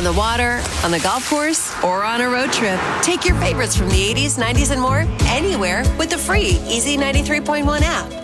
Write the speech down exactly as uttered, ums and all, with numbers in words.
On the water, on the golf course, or on a road trip. Take your favorites from the eighties, nineties, and more anywhere with the free Easy ninety-three point one app.